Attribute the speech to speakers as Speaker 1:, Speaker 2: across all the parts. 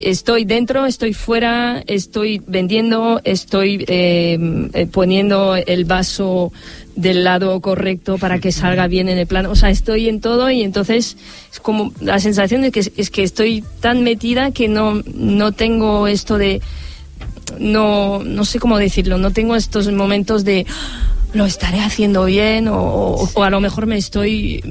Speaker 1: Estoy dentro, estoy fuera, estoy vendiendo, estoy poniendo el vaso del lado correcto para que salga bien en el plano. O sea, estoy en todo y entonces es como la sensación de que es que estoy tan metida que no tengo esto de... No sé cómo decirlo, no tengo estos momentos de... lo estaré haciendo bien o a lo mejor me estoy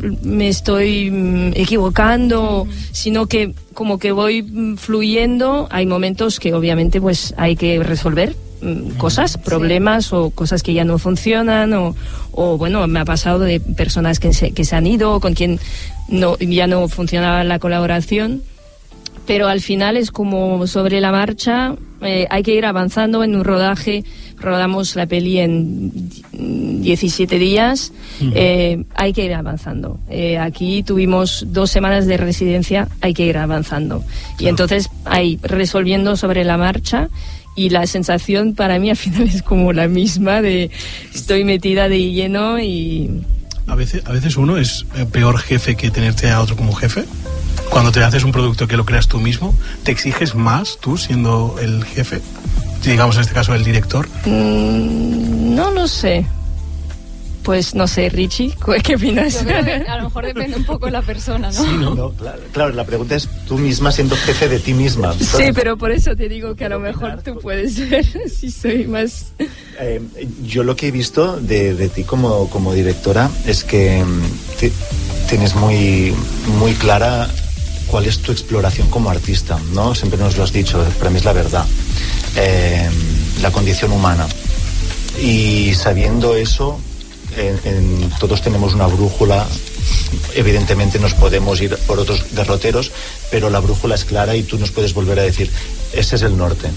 Speaker 1: equivocando, sino que como que voy fluyendo. Hay momentos que obviamente pues hay que resolver cosas, problemas o cosas que ya no funcionan o bueno, me ha pasado de personas que se han ido, con quien ya no funcionaba la colaboración. Pero al final es como sobre la marcha, hay que ir avanzando en un rodaje. Rodamos la peli en 17 días, hay que ir avanzando. Aquí tuvimos 2 semanas de residencia, hay que ir avanzando. Claro. Y entonces ahí resolviendo sobre la marcha, y la sensación para mí al final es como la misma, de estoy metida de lleno y...
Speaker 2: A veces uno es peor jefe que tenerte a otro como jefe. Cuando te haces un producto que lo creas tú mismo, ¿te exiges más tú siendo el jefe? Digamos en este caso el director.
Speaker 1: No lo sé. Pues no sé, Richie, ¿qué opinas?
Speaker 3: Yo creo que a lo mejor depende un poco de la persona, ¿no?
Speaker 4: Sí, no, claro, la pregunta es tú misma siendo jefe de ti misma.
Speaker 1: Sí, pero por eso te digo que a lo mejor tú puedes ver si soy más...
Speaker 4: Yo lo que he visto de ti como directora es que tienes muy, muy clara cuál es tu exploración como artista, ¿no? Siempre nos lo has dicho, para mí es la verdad. La condición humana. Y sabiendo eso, todos tenemos una brújula. Evidentemente nos podemos ir por otros derroteros, pero la brújula es clara y tú nos puedes volver a decir, ese es el norte.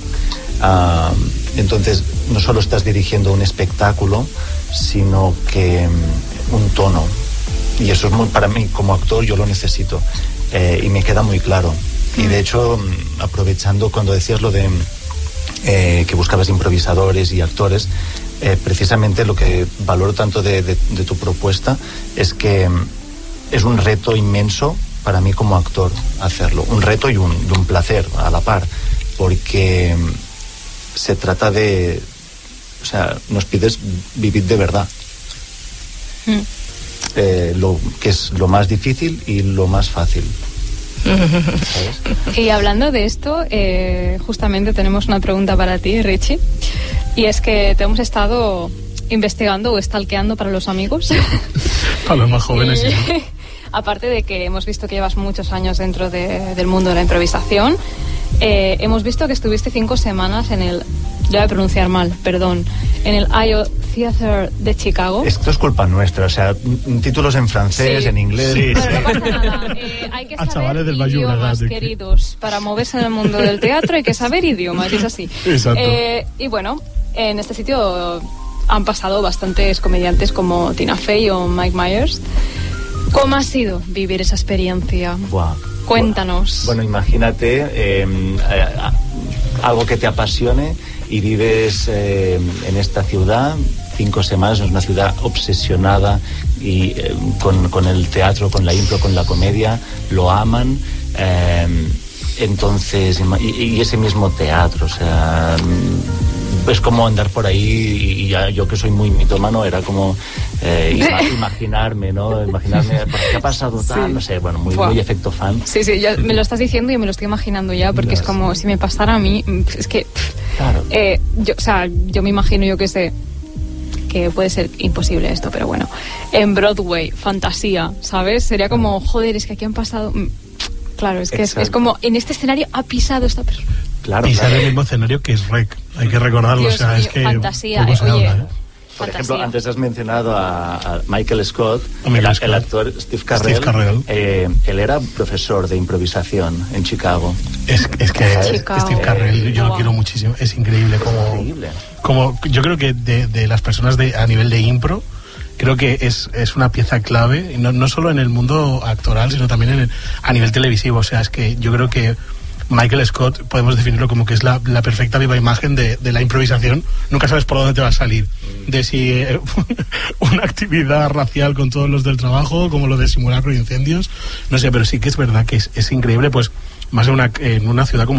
Speaker 4: Entonces, no solo estás dirigiendo un espectáculo, sino que un tono. Y eso es muy, para mí, como actor, yo lo necesito. Y me queda muy claro. Y de hecho, aprovechando cuando decías lo de que buscabas improvisadores y actores, precisamente lo que valoro tanto de tu propuesta es que es un reto inmenso para mí como actor hacerlo. Un reto y un placer a la par, porque se trata de... O sea, nos pides vivir de verdad. Lo que es lo más difícil y lo más fácil.
Speaker 3: ¿Sabes? Y hablando de esto, justamente tenemos una pregunta para ti, Richie, y es que te hemos estado investigando o stalkeando para los amigos.
Speaker 2: Para los más jóvenes. Sí.
Speaker 3: Aparte de que hemos visto que llevas muchos años dentro del mundo de la improvisación, hemos visto que estuviste 5 semanas en el... Yo voy a pronunciar mal, perdón. En el I.O. Theater de Chicago.
Speaker 4: Esto es culpa nuestra, o sea, títulos en francés, en inglés.
Speaker 3: Sí, pero no pasa nada. Hay que saber idiomas, queridos. Para moverse en el mundo del teatro hay que saber idiomas, es así.
Speaker 2: Exacto.
Speaker 3: Y bueno, en este sitio han pasado bastantes comediantes como Tina Fey o Mike Myers. ¿Cómo ha sido vivir esa experiencia?
Speaker 4: Buah.
Speaker 3: Cuéntanos.
Speaker 4: Bueno, imagínate algo que te apasione y vives en esta ciudad 5 semanas. Es una ciudad obsesionada y con el teatro, con la impro, con la comedia. Lo aman. Entonces, y ese mismo teatro, o sea, es como andar por ahí y ya, yo que soy muy mitómano, era como imaginarme, ¿no? Imaginarme, ¿por qué ha pasado tal? Sí. No sé, bueno, muy efecto fan.
Speaker 3: Sí, ya me lo estás diciendo y me lo estoy imaginando ya, porque es como si me pasara a mí, es que...
Speaker 4: Claro.
Speaker 3: Yo me imagino, yo que sé, que puede ser imposible esto, pero bueno, en Broadway, fantasía, ¿sabes? Sería como, joder, es que aquí han pasado... Claro, es que es como, en este escenario ha pisado esta persona.
Speaker 2: Claro, pisar el mismo escenario que es Rec, hay que recordarlo.
Speaker 3: Dios
Speaker 2: o sea,
Speaker 3: mío,
Speaker 2: es que
Speaker 3: fantasía,
Speaker 2: poco se habla, ¿eh?
Speaker 4: Por ejemplo, antes has mencionado a Michael Scott, el actor Steve Carell. Él era profesor de improvisación en Chicago.
Speaker 2: Es que Steve Carell, yo lo quiero muchísimo. Es increíble como yo creo que de las personas a nivel de impro, creo que es una pieza clave, no solo en el mundo actoral, sino también a nivel televisivo. O sea, es que yo creo que Michael Scott podemos definirlo como que es la perfecta viva imagen de la improvisación. Nunca sabes por dónde te va a salir. De si una actividad racial con todos los del trabajo, como lo de simulacro de incendios, no sé, pero sí que es verdad que es increíble, pues más en una ciudad como